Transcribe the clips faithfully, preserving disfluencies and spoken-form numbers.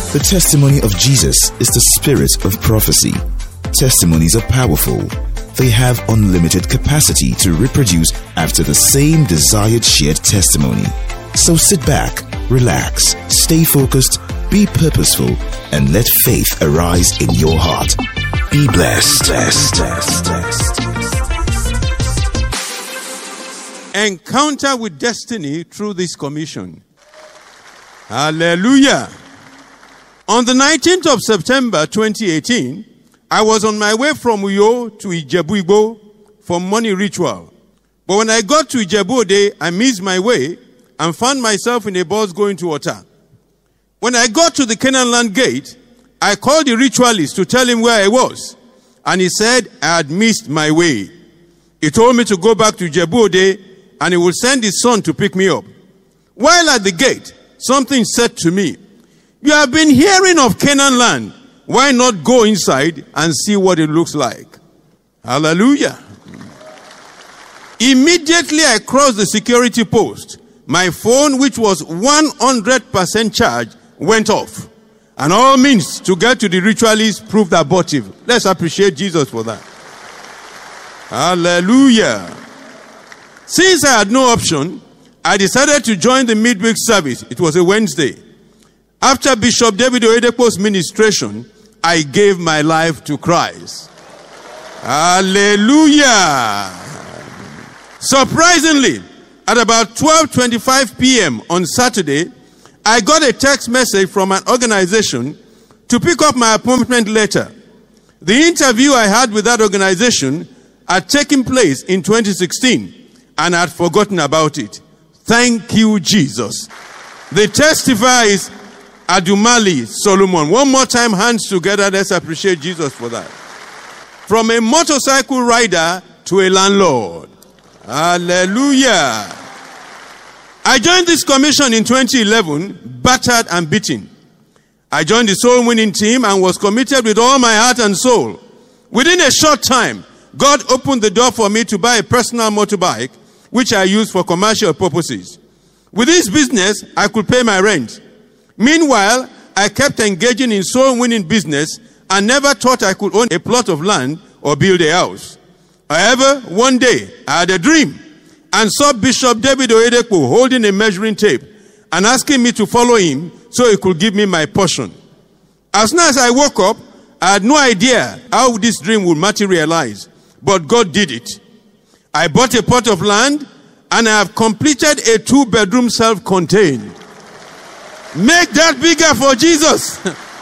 The testimony of Jesus is the spirit of prophecy. Testimonies are powerful. They have unlimited capacity to reproduce after the same desired shared testimony. So sit back, relax, stay focused, be purposeful, and let faith arise in your heart. Be blessed. blessed, blessed, blessed. Encounter with destiny through this commission. Hallelujah. On the nineteenth of September twenty eighteen, I was on my way from Uyo to Ijebu-Igbo for money ritual. But when I got to Ijebu-Ode, I missed my way and found myself in a bus going to Ota. When I got to the Canaan land gate, I called the ritualist to tell him where I was. And he said I had missed my way. He told me to go back to Ijebu-Ode and he would send his son to pick me up. While at the gate, something said to me, "You have been hearing of Canaan land. Why not go inside and see what it looks like?" Hallelujah. Immediately I crossed the security post. My phone, which was one hundred percent charged, went off. And all means to get to the ritualist proved abortive. Let's appreciate Jesus for that. Hallelujah. Since I had no option, I decided to join the midweek service. It was a Wednesday. After Bishop David Oyedepo's ministration, I gave my life to Christ. Hallelujah. Surprisingly, at about twelve twenty-five p.m. on Saturday, I got a text message from an organization to pick up my appointment letter. The interview I had with that organization had taken place in twenty sixteen, and I had forgotten about it. Thank you, Jesus. The testifier is Adumali Solomon. One more time, hands together. Let's appreciate Jesus for that. From a motorcycle rider to a landlord. Hallelujah. I joined this commission in twenty eleven, battered and beaten. I joined the soul winning team and was committed with all my heart and soul. Within a short time, God opened the door for me to buy a personal motorbike, which I use for commercial purposes. With this business, I could pay my rent. Meanwhile, I kept engaging in soul-winning business and never thought I could own a plot of land or build a house. However, one day, I had a dream and saw Bishop David Oyedepo holding a measuring tape and asking me to follow him so he could give me my portion. As soon as I woke up, I had no idea how this dream would materialize, but God did it. I bought a plot of land and I have completed a two-bedroom self-contained. Make that bigger for Jesus.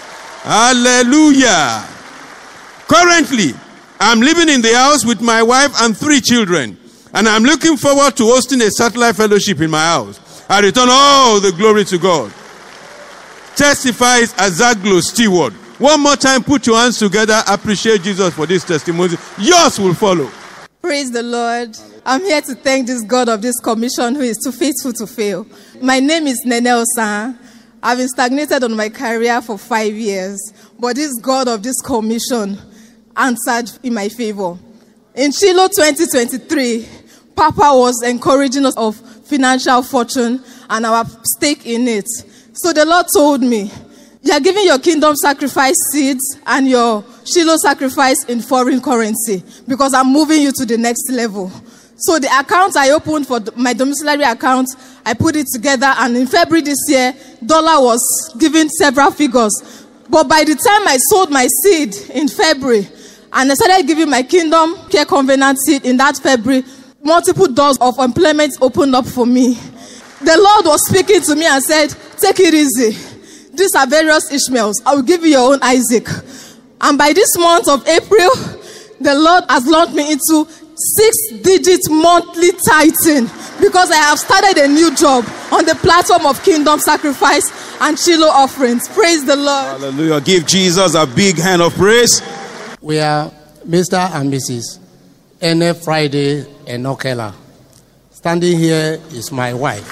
Hallelujah. Currently, I'm living in the house with my wife and three children, and I'm looking forward to hosting a satellite fellowship in my house. I return all the glory to God. Testifies Azaglo Steward. One more time, put your hands together. Appreciate Jesus for this testimony. Yours will follow. Praise the Lord. I'm here to thank this God of this commission who is too faithful to fail. My name is Nene Osan. I've been stagnated on my career for five years, but this God of this commission answered in my favor. In Shiloh twenty twenty-three, Papa was encouraging us of financial fortune and our stake in it. So the Lord told me, you are giving your kingdom sacrifice seeds and your Shiloh sacrifice in foreign currency because I'm moving you to the next level. So the account I opened for my domiciliary account, I put it together, and in February this year, dollar was giving several figures. But by the time I sold my seed in February, and I started giving my Kingdom Care Covenant seed in that February, multiple doors of employment opened up for me. The Lord was speaking to me and said, take it easy. These are various Ishmaels. I will give you your own Isaac. And by this month of April, the Lord has launched me into six-digit monthly tithing because I have started a new job on the platform of Kingdom Sacrifice and Shiloh offerings. Praise the Lord. Hallelujah. Give Jesus a big hand of praise. We are Mister and Missus Ene Friday Enokela. Standing here is my wife.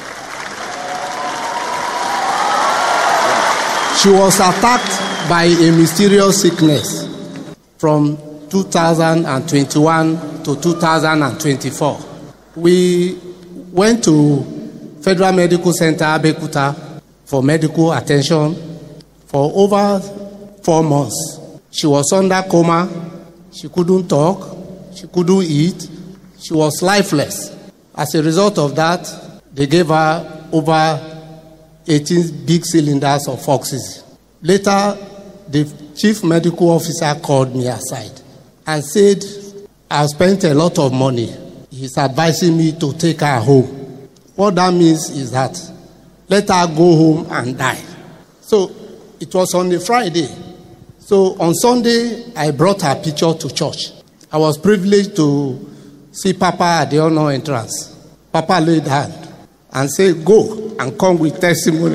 She was attacked by a mysterious sickness from two thousand twenty-one to two thousand twenty-four. We went to Federal Medical Center, Abeokuta, for medical attention For over four months, she was under coma. She couldn't talk. She couldn't eat. She was lifeless. As a result of that, they gave her over eighteen big cylinders of oxygen. Later, the chief medical officer called me aside and said, I've spent a lot of money. He's advising me to take her home. What that means is that let her go home and die. So it was on a Friday. So on Sunday, I brought her picture to church. I was privileged to see Papa at the honor entrance. Papa laid hand and said, go and come with testimony.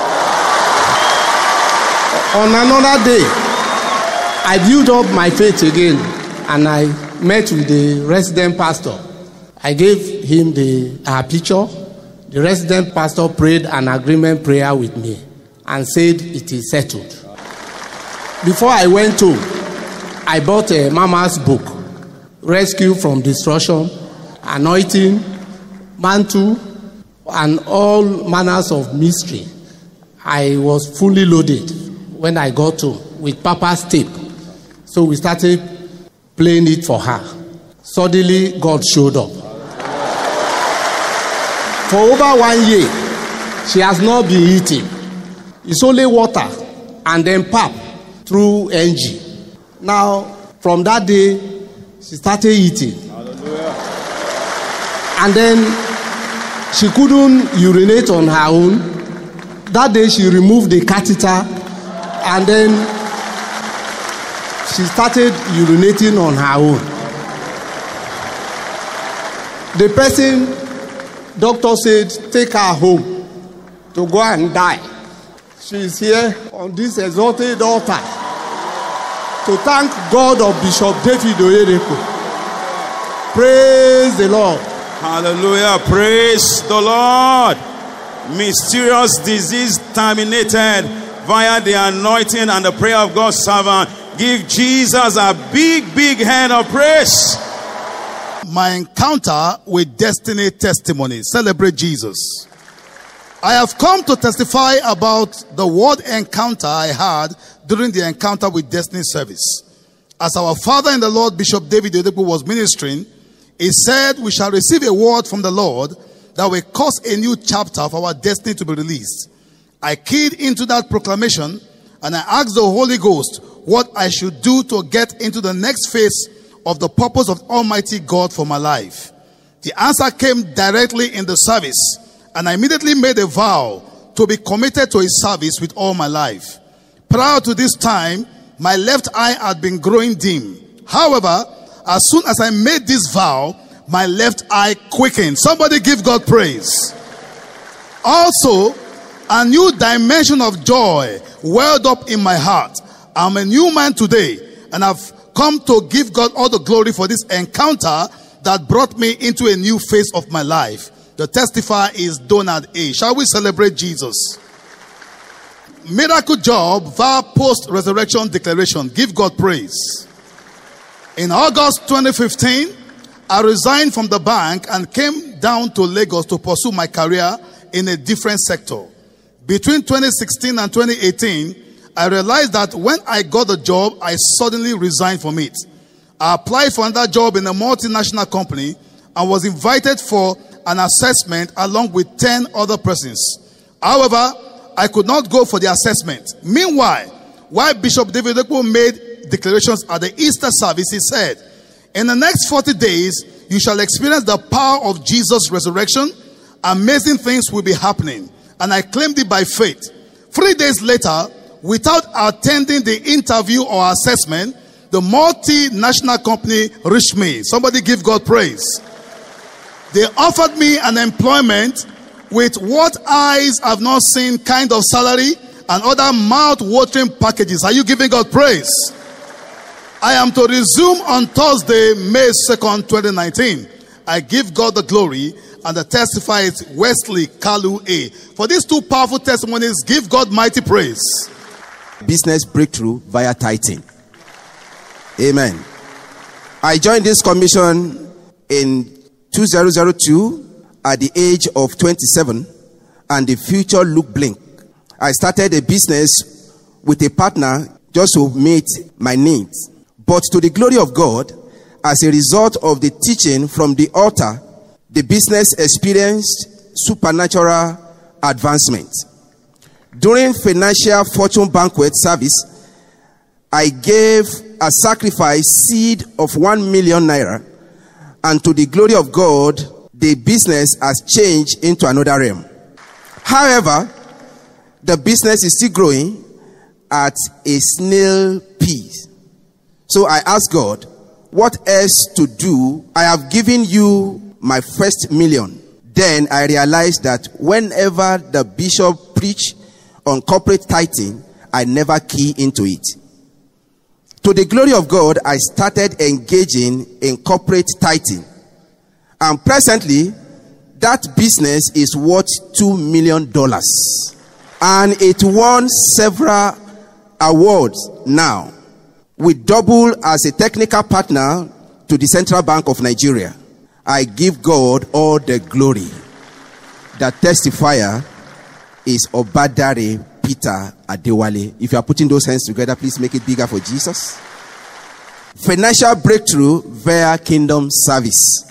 On another day, I built up my faith again and I met with the resident pastor. I gave him the our picture. The resident pastor prayed an agreement prayer with me and said it is settled. Before I went home, I bought a Mama's book, Rescue from Destruction, Anointing, Mantle, and all manners of mystery. I was fully loaded when I got home with Papa's tape. So we started playing it for her. Suddenly, God showed up. For over one year, she has not been eating. It's only water and then pap through N G. Now, from that day, she started eating. Hallelujah. And then she couldn't urinate on her own. That day, she removed the catheter and then she started urinating on her own. The person, doctor said, take her home to go and die. She is here on this exalted altar to thank God of Bishop David Oyedepo. Praise the Lord. Hallelujah. Praise the Lord. Mysterious disease terminated via the anointing and the prayer of God's servant. Give Jesus a big, big hand of praise. My encounter with destiny testimony. Celebrate Jesus. I have come to testify about the word encounter I had during the encounter with destiny service. As our father in the Lord, Bishop David Oyedepo, was ministering, he said we shall receive a word from the Lord that will cause a new chapter of our destiny to be released. I keyed into that proclamation and I asked the Holy Ghost what I should do to get into the next phase of the purpose of Almighty God for my life. The answer came directly in the service, and I immediately made a vow to be committed to His service with all my life. Prior to this time, my left eye had been growing dim. However, as soon as I made this vow, my left eye quickened. Somebody give God praise. Also, a new dimension of joy welled up in my heart. I'm a new man today, and I've come to give God all the glory for this encounter that brought me into a new phase of my life. The testifier is Donald A. Shall we celebrate Jesus? Miracle job via post-resurrection declaration. Give God praise. In August twenty fifteen, I resigned from the bank and came down to Lagos to pursue my career in a different sector. Between twenty sixteen and twenty eighteen, I realized that when I got the job, I suddenly resigned from it. I applied for another job in a multinational company and was invited for an assessment along with ten other persons. However, I could not go for the assessment. Meanwhile, while Bishop David Oyedepo made declarations at the Easter service, he said, in the next forty days, you shall experience the power of Jesus' resurrection. Amazing things will be happening. And I claimed it by faith. Three days later, without attending the interview or assessment, the multinational company reached me. Somebody give God praise. They offered me an employment with what eyes have not seen kind of salary and other mouth-watering packages. Are you giving God praise? I am to resume on Thursday, May second, twenty nineteen. I give God the glory, and the testifier is Wesley Kalu A. For these two powerful testimonies, give God mighty praise. Business breakthrough via tithing. Amen. I joined this commission in two thousand two at the age of twenty-seven, and the future looked bleak. I started a business with a partner just to meet my needs. But to the glory of God, as a result of the teaching from the altar, the business experienced supernatural advancement. During financial fortune banquet service, I gave a sacrifice seed of one million naira, and to the glory of God, the business has changed into another realm. However, the business is still growing at a snail pace. So I asked God, what else to do? I have given you my first million. Then I realized that whenever the bishop preached on corporate tithing, I never key into it. To the glory of God, I started engaging in corporate tithing. And presently, that business is worth two million dollars. And it won several awards now. We double as a technical partner to the Central Bank of Nigeria. I give God all the glory. The testifier is Obadare Peter Adewale. If you are putting those hands together, please make it bigger for Jesus. Financial breakthrough via kingdom service.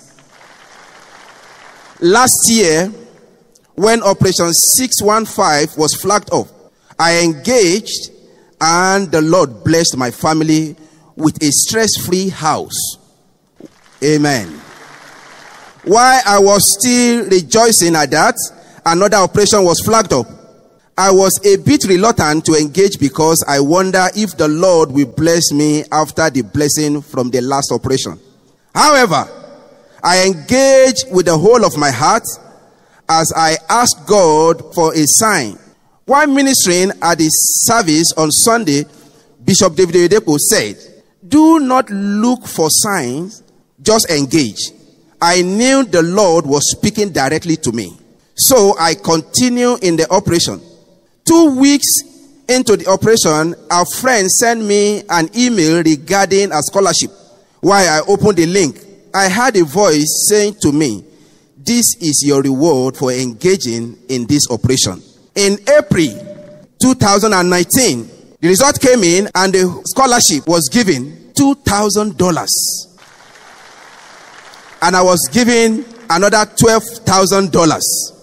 Last year, when Operation six one five was flagged off, I engaged and the Lord blessed my family with a stress-free house. Amen. While I was still rejoicing at that, another operation was flagged up. I was a bit reluctant to engage because I wonder if the Lord will bless me after the blessing from the last operation. However, I engaged with the whole of my heart as I asked God for a sign. While ministering at the service on Sunday, Bishop David Oyedepo said, "Do not look for signs, just engage." I knew the Lord was speaking directly to me. So I continued in the operation. Two weeks into the operation, a friend sent me an email regarding a scholarship. While I opened the link, I heard a voice saying to me, "This is your reward for engaging in this operation." In April two thousand nineteen, the result came in and the scholarship was given two thousand dollars. And I was given another twelve thousand dollars.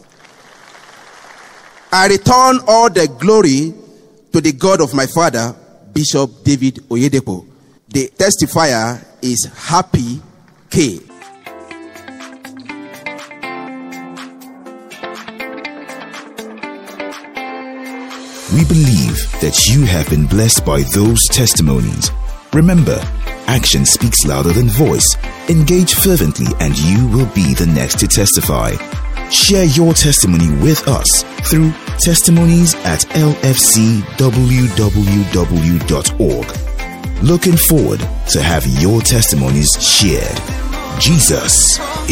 I return all the glory to the God of my father, Bishop David Oyedepo. The testifier is Happy K. We believe that you have been blessed by those testimonies. Remember, action speaks louder than voice. Engage fervently and you will be the next to testify. Share your testimony with us through testimonies at l f c w w w dot org. Looking forward to have your testimonies shared. Jesus